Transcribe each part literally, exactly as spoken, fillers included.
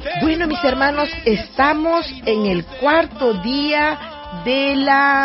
Bueno, mis hermanos, estamos en el cuarto día de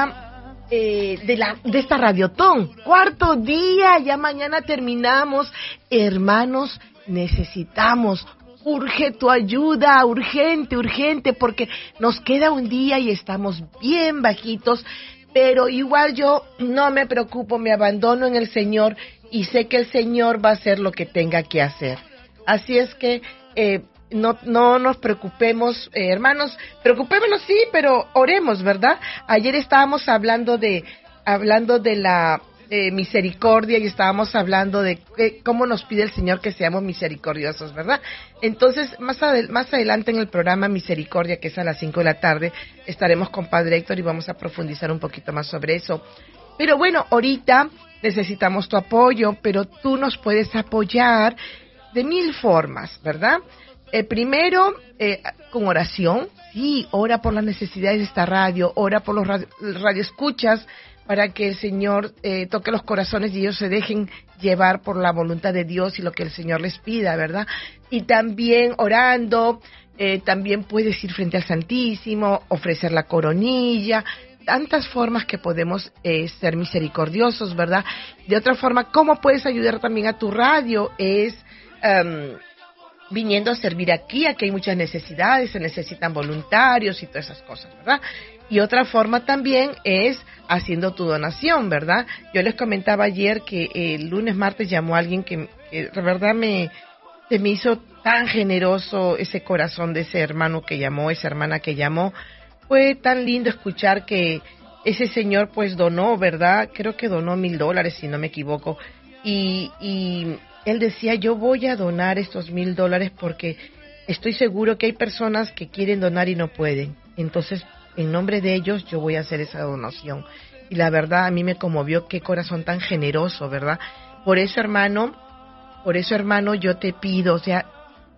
la eh, de la de esta radiotón. Cuarto día, ya mañana terminamos. Hermanos, necesitamos, urge tu ayuda, urgente, urgente, porque nos queda un día y estamos bien bajitos, pero igual yo no me preocupo, me abandono en el Señor y sé que el Señor va a hacer lo que tenga que hacer. Así es que eh, no no nos preocupemos, eh, hermanos, preocupémonos sí, pero oremos, ¿verdad? Ayer estábamos hablando de hablando de la eh, misericordia y estábamos hablando de que, cómo nos pide el Señor que seamos misericordiosos, ¿verdad? Entonces, más, adel- más adelante en el programa Misericordia, que es a las cinco de la tarde, estaremos con Padre Héctor y vamos a profundizar un poquito más sobre eso. Pero bueno, ahorita necesitamos tu apoyo, pero tú nos puedes apoyar de mil formas, ¿verdad? Eh, primero, eh, con oración. Sí, ora por las necesidades de esta radio, ora por los radio, radioescuchas, para que el Señor eh, toque los corazones y ellos se dejen llevar por la voluntad de Dios y lo que el Señor les pida, ¿verdad? Y también orando, eh, también puedes ir frente al Santísimo, ofrecer la coronilla, tantas formas que podemos eh, ser misericordiosos, ¿verdad? De otra forma, ¿cómo puedes ayudar también a tu radio? Es um, viniendo a servir aquí, aquí hay muchas necesidades, se necesitan voluntarios y todas esas cosas, ¿verdad? Y otra forma también es haciendo tu donación, ¿verdad? Yo les comentaba ayer que el lunes, martes llamó a alguien que, que de verdad me, se me hizo tan generoso ese corazón de ese hermano que llamó, esa hermana que llamó. Fue tan lindo escuchar que ese señor pues donó, ¿verdad? Creo que donó mil dólares, si no me equivoco. Y, y él decía, yo voy a donar estos mil dólares porque estoy seguro que hay personas que quieren donar y no pueden. Entonces, en nombre de ellos, yo voy a hacer esa donación. Y la verdad, a mí me conmovió, qué corazón tan generoso, ¿verdad? Por eso, hermano, por eso, hermano, yo te pido, o sea,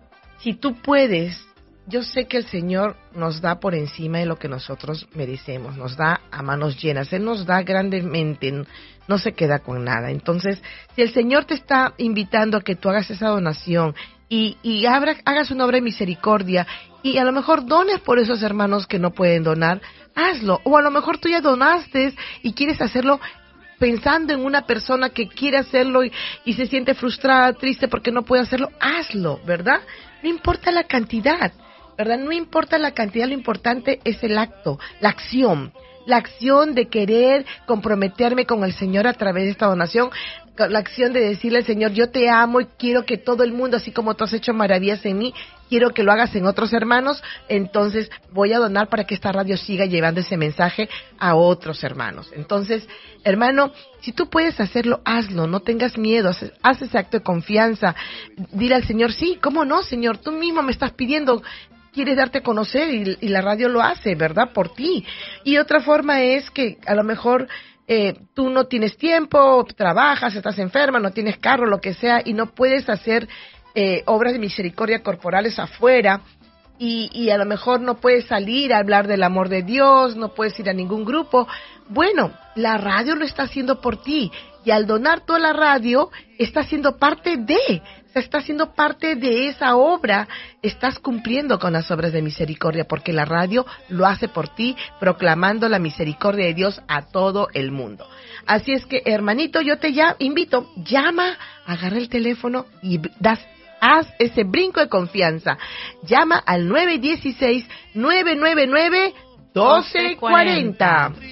si tú puedes, yo sé que el Señor nos da por encima de lo que nosotros merecemos, nos da a manos llenas, Él nos da grandemente, no se queda con nada. Entonces, si el Señor te está invitando a que tú hagas esa donación y, y abra, hagas una obra de misericordia y a lo mejor dones por esos hermanos que no pueden donar, hazlo. O a lo mejor tú ya donaste y quieres hacerlo pensando en una persona que quiere hacerlo y, y se siente frustrada, triste porque no puede hacerlo, hazlo, ¿verdad? No importa la cantidad, ¿verdad? No importa la cantidad, lo importante es el acto, la acción. La acción de querer comprometerme con el Señor a través de esta donación, la acción de decirle al Señor, yo te amo y quiero que todo el mundo, así como tú has hecho maravillas en mí, quiero que lo hagas en otros hermanos, entonces voy a donar para que esta radio siga llevando ese mensaje a otros hermanos. Entonces, hermano, si tú puedes hacerlo, hazlo, no tengas miedo, haz, haz ese acto de confianza, dile al Señor, sí, ¿cómo no, Señor? Tú mismo me estás pidiendo, quieres darte a conocer y, y la radio lo hace, ¿verdad? Por ti. Y otra forma es que a lo mejor eh, tú no tienes tiempo, trabajas, estás enferma, no tienes carro, lo que sea, y no puedes hacer eh, obras de misericordia corporales afuera, y, y a lo mejor no puedes salir a hablar del amor de Dios, no puedes ir a ningún grupo. Bueno, la radio lo está haciendo por ti, y al donar toda la radio, está siendo parte de... Se está haciendo parte de esa obra, estás cumpliendo con las obras de misericordia, porque la radio lo hace por ti, proclamando la misericordia de Dios a todo el mundo. Así es que, hermanito, yo te ya, invito, llama, agarra el teléfono y das, haz ese brinco de confianza. Llama al nueve uno seis, nueve nueve nueve, uno dos cuatro cero.